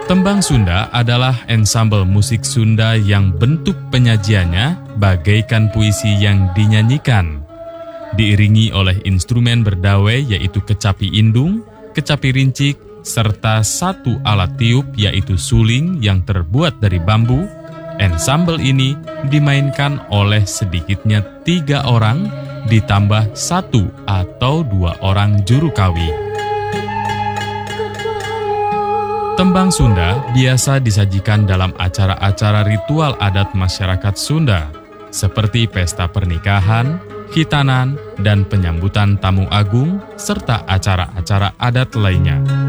Tembang Sunda adalah ensambel musik Sunda yang bentuk penyajiannya bagaikan puisi yang dinyanyikan. Diiringi oleh instrumen berdawai yaitu kecapi indung, kecapi rincik, serta satu alat tiup yaitu suling yang terbuat dari bambu. Ensambel ini dimainkan oleh sedikitnya 3 orang ditambah 1 atau 2 orang juru kawi. Tembang Sunda biasa disajikan dalam acara-acara ritual adat masyarakat Sunda, seperti pesta pernikahan, khitanan, dan penyambutan tamu agung, serta acara-acara adat lainnya.